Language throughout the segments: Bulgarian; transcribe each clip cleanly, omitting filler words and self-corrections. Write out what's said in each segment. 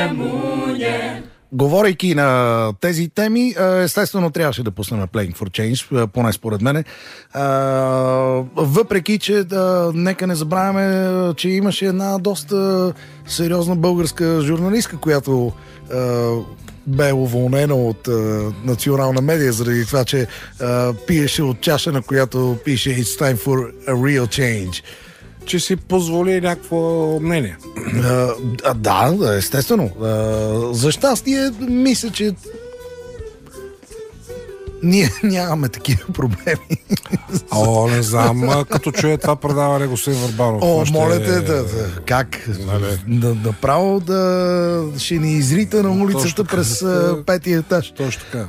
Говорейки на тези теми, естествено трябваше да пуснем Playing for Change, поне според мене. Въпреки, че нека не забравяме, че имаше една доста сериозна българска журналистка, която бе уволнена от национална медия заради това, че пиеше от чаша, на която пише It's time for a real change. Че си позволи някакво мнение. Да, естествено. За щастие, мисля, че ние нямаме такива проблеми. Не знам, като чуя това предаване господин Върбанов. Моля те, как? Направо ще ни изрита на улицата през петия етаж. Точно така.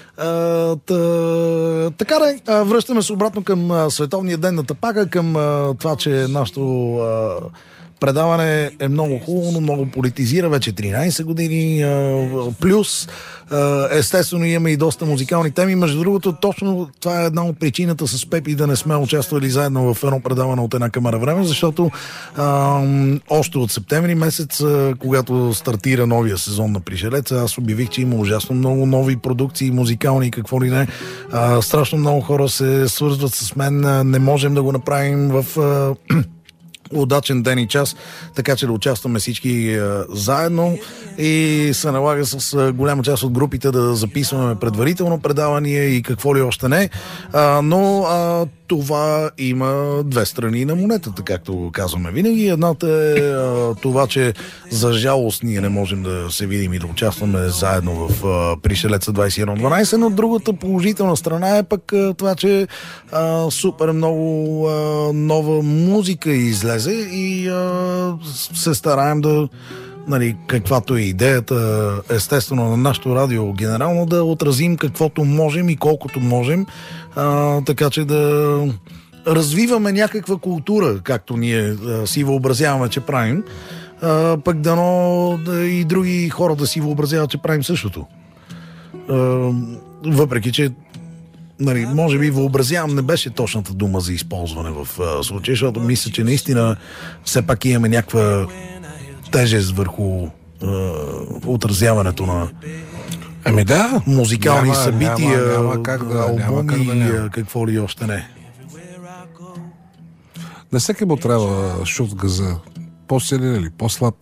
Така да, връщаме се обратно към Световния ден на тапака, към това, че нашето предаване е много хубаво, но много политизира вече 13 години плюс. Естествено имаме и доста музикални теми. Между другото, точно това е една от причината с Пепи да не сме участвали заедно в едно предаване от една камара време, защото още от септември месец, когато стартира новия сезон на Пришелец, аз обявих, че има ужасно много нови продукции, музикални и какво ли не. Страшно много хора се свързват с мен. Не можем да го направим в удачен ден и час, така че да участваме всички заедно и се налага с голяма част от групите да записваме предварително предавания и какво ли още не. Но това има две страни на монетата, както казваме винаги. Едната е това, че за жалост ние не можем да се видим и да участваме заедно в Пришелеца 2112, но другата положителна страна е пък това, че супер много нова музика излезе и се стараем да, каквато е идеята, естествено, на нашото радио генерално, да отразим каквото можем и колкото можем, така че да развиваме някаква култура, както ние си въобразяваме, че правим, пък дано и други хора да си въобразяват, че правим същото. Въпреки, че може би въобразявам не беше точната дума за използване в случая, защото мисля, че наистина все пак имаме някаква тежест върху отразяването на музикални събития, албуми, какво ли още не. На всеки му трябва шут в газа. По-силен или по-слаб?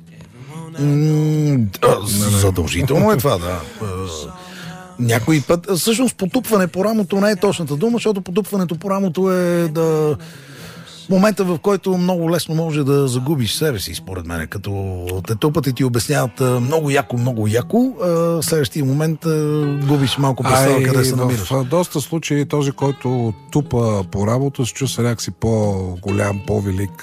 Задължително е това, да. Някой път, всъщност потупване по рамото не е точната дума, защото потупването по рамото е момента, в който много лесно може да загубиш себе си, според мен. Като те тупат и ти обясняват много яко, следващия момент губиш малко представа къде се намираш. В доста случаи този, който тупа по работа, се чувства някакси по-голям, по-велик.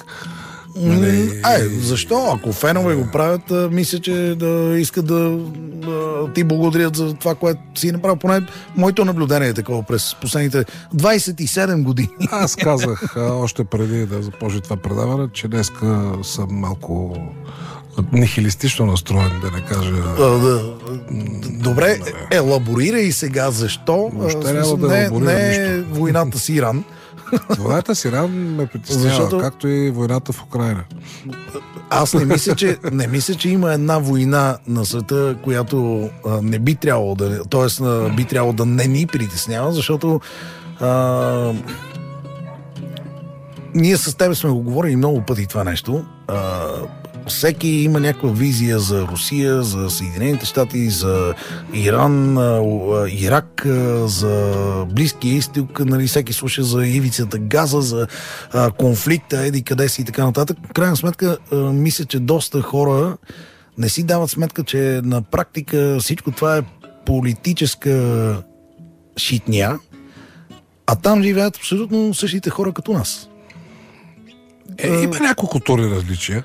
Защо? Ако фенове го правят, мисля, че да искат да ти благодарят за това, което си направил. Поне моето наблюдение е такова през последните 27 години. Аз казах още преди да започне това предаване, че днеска съм малко нихилистично настроен, да не кажа. Добре, елаборирай сега защо. Не е войната с Иран. Войната с Иран ме притеснява, както и войната в Украйна. Аз не мисля, че има една война на света, която не би трябвало би трябвало да не ни притеснява, защото ние с тебе сме го говорили много пъти това нещо. Всеки има някаква визия за Русия, за Съединените щати, за Иран, Ирак, за Близкия изток, всеки слуша за ивицата Газа, за конфликта, еди къде си и така нататък. В крайна сметка, мисля, че доста хора не си дават сметка, че на практика всичко това е политическа шитня, а там живеят абсолютно същите хора като нас. Има няколко културни различия.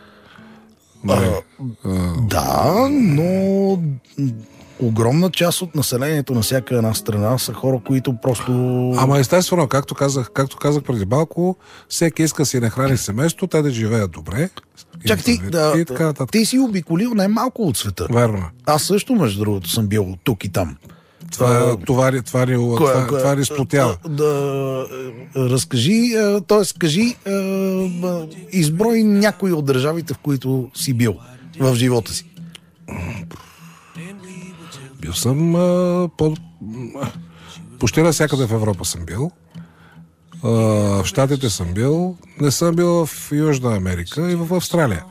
Да, но огромна част от населението на всяка една страна са хора, които просто... Ама естествено, както казах преди малко, всеки иска си нахрани семейство, те да живеят добре. Чак ти си обиколил най-малко от света. Верно. Аз също, между другото, съм бил тук и там. Това ни сплотява. Разкажи, кажи, изброй някои от държавите, в които си бил в живота си. Бил съм почти навсякъде в Европа съм бил. В Щатите съм бил. Не съм бил в Южна Америка и в Австралия.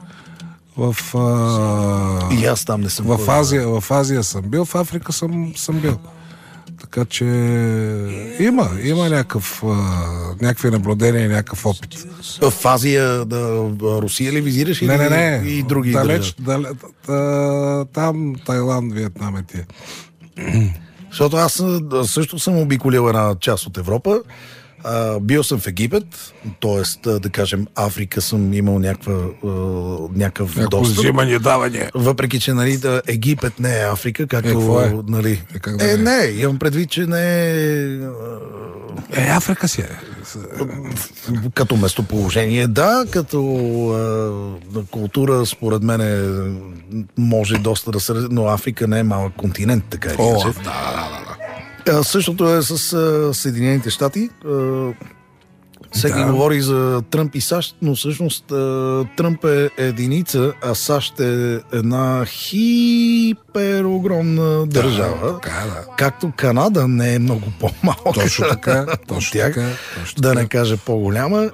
И аз там не съм. В Азия съм бил, в Африка съм бил. Така че има някакви наблюдения и някакъв опит. В Азия, Русия ли визираш? Не. И други далеч, там Тайланд, Виетнам е тия. Защото аз също съм обиколил една част от Европа. Бил съм в Египет, т.е. да кажем Африка съм имал някакъв достъп. Взимане, даване. Въпреки, че нали, Египет не е Африка, както... Нали, не, имам предвид, че не е... Африка си е. Като местоположение, да, като култура, според мен може доста да се... Но Африка не е малък континент, така и същото е с Съединените щати. Всеки говори за Тръмп и САЩ, но всъщност Тръмп е единица, а САЩ е една хиперогромна държава. Както Канада не е много по-малка. Точно така. Да не кажа по-голяма.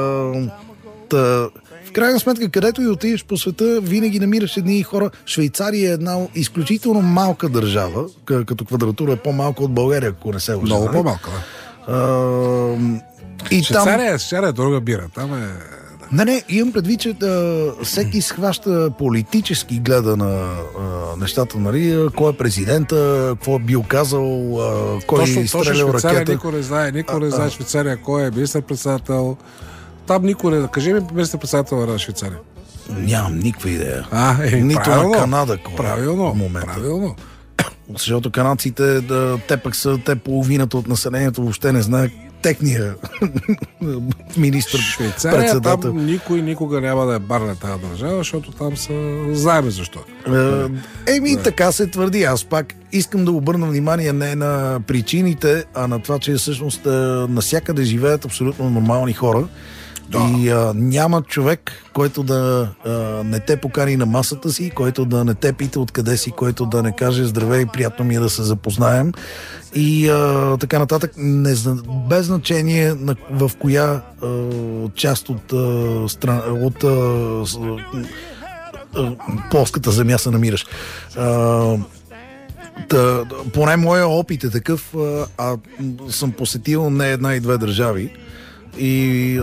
В крайна сметка, където и отидеш по света, винаги намираш едни хора. Швейцария е една изключително малка държава, като квадратура е по-малка от България, ако не се лъжа. Много по-малка, и Швейцария е друга бира. Там е... Не, имам предвид, че всеки схваща политически гледа на нещата, нали, кой е президента, какво е бил казал, кой е стрелял ракета. Никой не знае Швейцария, кой е министър-председател. Там никой не... Кажи ми министър-председател на Швейцария. Нямам никаква идея. Нито правилно, на Канада. Правилно. Защото канадците, те пък са половината от населението, въобще не знаят техния министър-председател. Там никой никога няма да е барне тази държава, защото там са... Знаем защо. Така се твърди. Аз пак искам да обърна внимание не на причините, а на това, че всъщност насякъде живеят абсолютно нормални хора. И няма човек, който да не те покани на масата си, който да не те пита откъде си, който да не каже здравей, приятно ми е да се запознаем и така нататък, без значение в коя част от плоската земя се намираш. Поне моя опит е такъв, съм посетил не една и две държави. И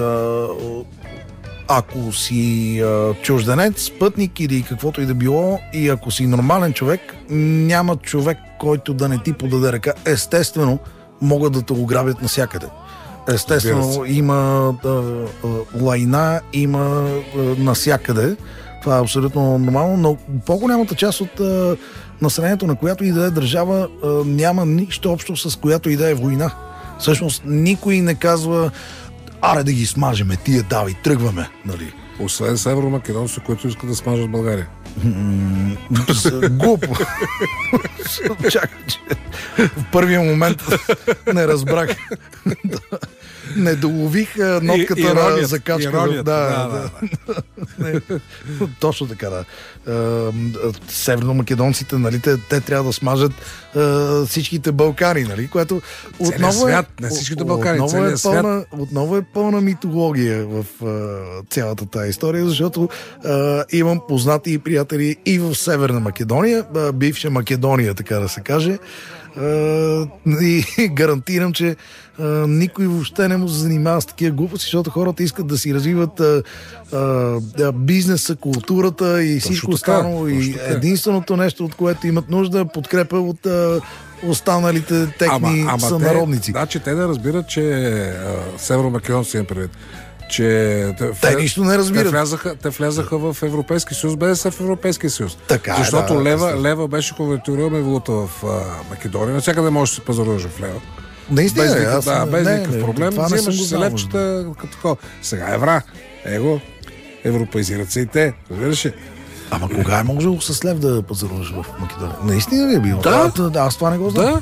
ако си чужденец, пътник или каквото и да било, и ако си нормален човек, няма човек, който да не ти подаде ръка. Естествено, могат да те ограбят навсякъде. Естествено, има лайна, има навсякъде. Това е абсолютно нормално, но по-голямата част от населението, на която и да е държава, няма нищо общо с която и да е война. Всъщност, никой не казва: аре да ги смажеме, тия давай, тръгваме, нали? Освен северомакедонци, които искат да смажат България. Глупо. Чакай, че в първия момент не разбрах. Не долових нотката на закачка. Да. Точно така, да. Северномакедонците, нали, те трябва да смажат всичките Балкани, нали, което отново свят, не всичките Балкани, целият свят. Отново е пълна митология в цялата тази история, защото имам познати и приятели и в Северна Македония, бивша Македония, така да се каже, и гарантирам, че никой въобще не му се занимава с такива глупости, защото хората искат да си развиват бизнеса, културата и всичко останало. И единственото нещо, от което имат нужда, е подкрепа от останалите техни сънародници. Значи те да разбират, че северомакедонци имам предвид, че те нищо не разбират. Те влязаха в Европейски съюз, без да са в Европейския съюз. Така, защото лева беше конвертирана валута в Македония. Навсякъде можеш да се пазаруваш в лева. Наистина, без никакъв проблем. Взимаш се левчета като такова. Сега евра. Европеизират се и те. Разбираш ли? Ама кога е можело с лев да пазаруваш в Македония? Наистина ли е било? Да, аз това не го знам.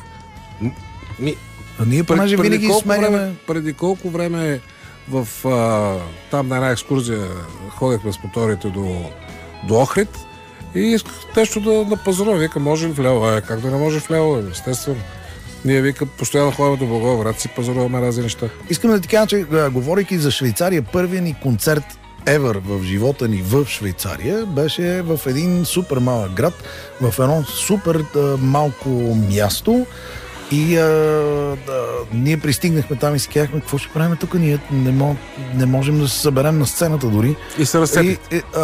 Ние понеже винаги сменяме... Преди колко време там на една екскурзия ходехме с моторите до Охрид И исках нещо да пазарувам. Вика, може ли в Лево? Как да не може в Лево? Естествено. Ние, вика, постоянно ходим до Благоевград, си пазаруваме разни неща. Искам да ти кажа, че говорейки за Швейцария, първият ни концерт ever в живота ни в Швейцария беше в един супер малък град, в едно супер малко място. И ние пристигнахме там и си казахме, какво ще правим тук? Ние не можем да се съберем на сцената дори. И се разсетих.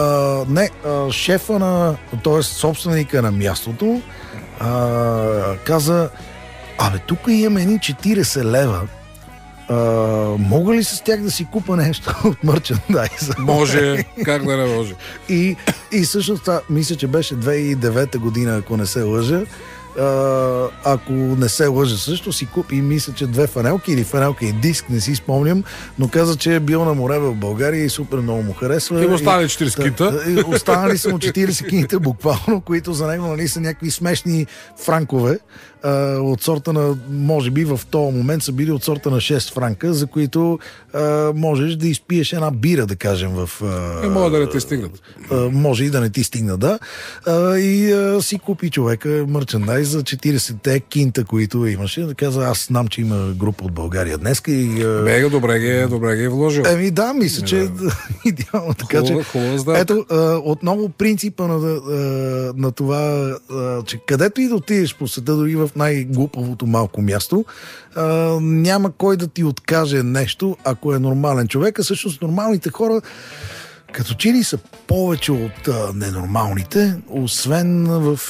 Шефа т.е. собственика на мястото, каза, тук имаме едни 40 лева. Мога ли с тях да си купа нещо от мърчендайза? Може, как да не може. И всъщност това, мисля, че беше 2009 година, ако не се лъжа. Ако не се лъжа също, си купи, мисля, че 2 фанелки или фанелка и диск, не си спомням, но каза, че е бил на море в България и супер много му харесва. И останали 40 кинта. Останали са му 40 кинта буквално, които за него са някакви смешни франкове. От сорта на, може би в този момент са били от сорта на 6 франка, за които можеш да изпиеш една бира, да кажем, може да не ти стигнат. Може и да не ти стигна, да. И си купи човека мърчендайз за 40-те кинта, които имаше. Да каза, аз знам, че има група от България днес. Мега добре ги е вложил. Да, мисля, че е идеално. Така че, ето, отново принципа на това, че където и да отидеш по света, дори в най-глупавото малко място, няма кой да ти откаже нещо, ако е нормален човек, а всъщност нормалните хора като че ли са повече от ненормалните, освен в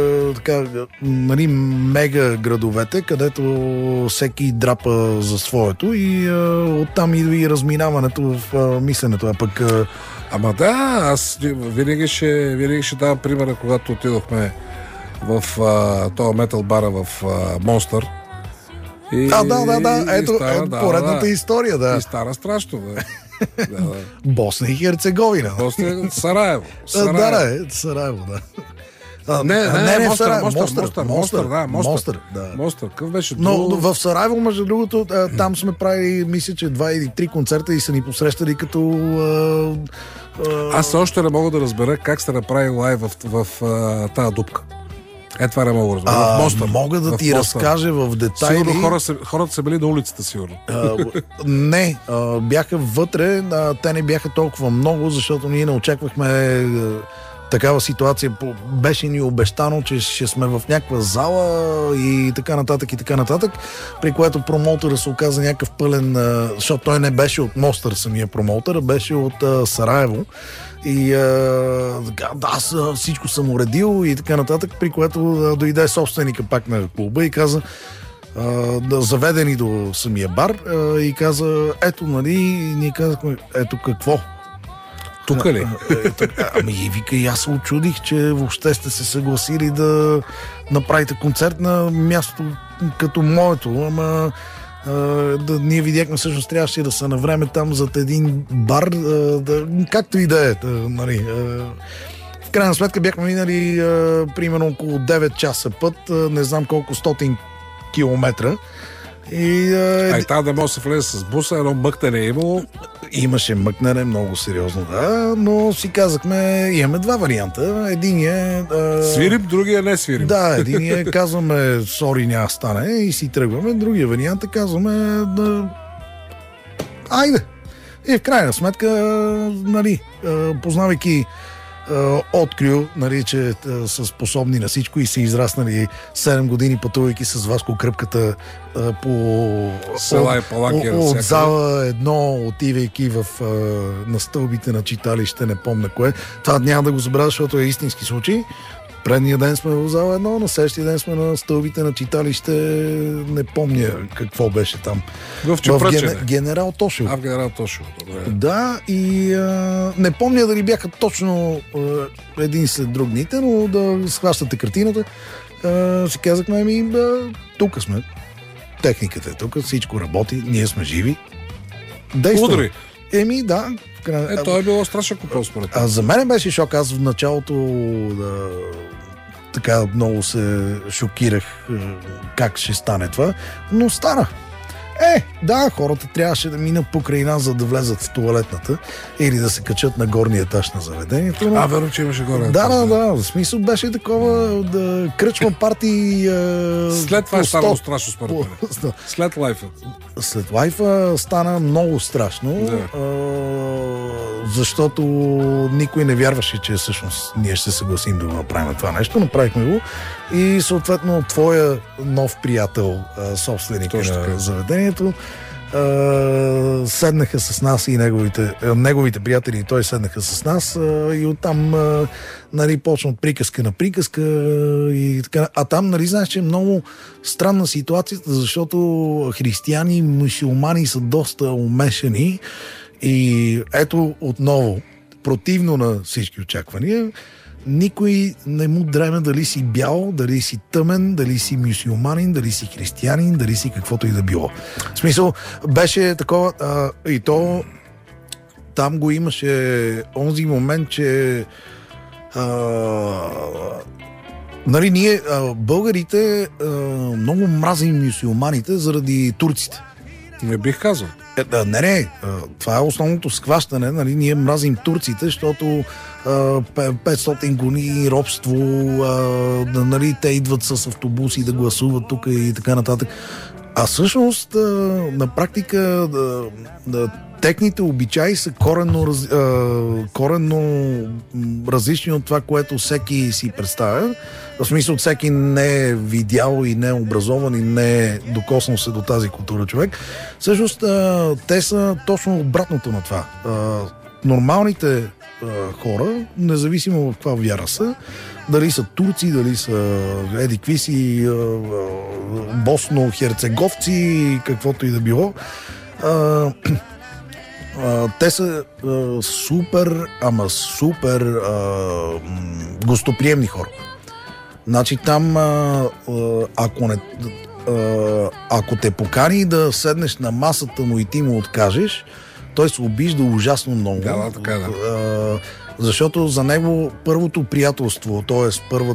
мега градовете, където всеки драпа за своето и оттам идва и разминаването в мисленето, а пък... Ама да, аз винаги ще давам примера, когато отидохме в този метал бара в Монстър. Ето поредната история, да. И стара страшно, да. Босна и Херцеговина. Сараево. Сараево, да. Не, Монстър. Монстър. Какъв беше? Но в Сараево, между другото, там сме правили, мисля, че 2 или 3 концерта и са ни посрещали като... Аз още не мога да разбера как сте направили лайв в тази дупка. Това не мога да разбера. В Монстър. Мога да ти разкажа в детайли. Сигурно хората са били на улицата, сигурно. Не, бяха вътре, те не бяха толкова много, защото ние не очаквахме такава ситуация. Беше ни обещано, че ще сме в някаква зала и така нататък, при което промоутъра се оказа някакъв пълен, защото той не беше от Мостър самия промоутър, а беше от Сараево. И аз всичко съм уредил и така нататък, при което дойде собственика пак на клуба и каза, заведени до самия бар, и каза, ето, нали, ние казахме, ето какво? Тук ли? И вика, и аз се очудих, че въобще сте се съгласили да направите концерт на място като моето, ама ние видяхме, всъщност трябваше да са на време там зад един бар, както и да е. Нали. В крайна сметка бяхме минали примерно около 9 часа път, не знам колко стотин километра. Там да може да се влезе с буса, едно мъкнене е имало. Имаше мъкнене, много сериозно, да, но си казахме, имаме 2 варианта. Единият свирим, другия не свирим. Да, единият казваме, сори, няма стане и си тръгваме. Другия вариант казваме, айде. И в крайна сметка, нали, познавайки от Крю, нали, че са способни на всичко и са израснали 7 години пътувайки с Васко Кръпката по села и палаки от зала едно, отивайки на стълбите на читалище, не помня кое. Това няма да го забравя, защото е истински случай. Предния ден сме в зала едно, на следващия ден сме на стълбите на читалище, не помня какво беше там. В Генерал Тошево. В Генерал Тошево, добре. Да, и не помня дали бяха точно един след друг дните, но да схващате картината, си казахме, тук сме. Техниката е тук, всичко работи, ние сме живи. Удри. Да. Това е било страшен купол според. За мен беше шок. Аз в началото така много се шокирах как ще стане това, но стана. Да, хората трябваше да минат покрай нас, за да влезат в тоалетната или да се качат на горния етаж на заведението. Но... верно, че имаше горе. Да. В смисъл беше такова кръчма парти. След това е станало страшно според мен. След лайфа. След лайфа стана много страшно, защото никой не вярваше, че всъщност ние ще се съгласим да го направим това нещо. Направихме го и съответно твоя нов приятел, собственик на заведението, седнаха с нас и неговите приятели и той седнаха с нас и оттам почна от приказка на приказка и така. А там, знаеш, че е много странна ситуацията, защото християни и мюсюлмани са доста умешани и ето отново, противно на всички очаквания, никой не му дреме дали си бял, дали си тъмен, дали си мюсюлманин, дали си християнин, дали си каквото и да било. В смисъл, беше такова и то там го имаше онзи момент, че ние, българите, много мразим мюсюлманите заради турците. Не бих казал. Не, това е основното схващане. Ние мразим турците, защото 500 години робство, те идват с автобуси да гласуват тук и така нататък. А всъщност, на практика, техните обичаи са коренно различни от това, което всеки си представя. В смисъл, всеки не е видял и не е образован и не е докоснал се до тази култура човек. Всъщност, те са точно обратното на това. Нормалните хора, независимо от каква вяра са, дали са турци, дали са едикви си босно-херцеговци, каквото и да било, те са супер гостоприемни хора. Значи там, ако те покани да седнеш на масата му и ти му откажеш, той се обижда ужасно много. Да, така да. Защото за него първото приятелство, т.е. първата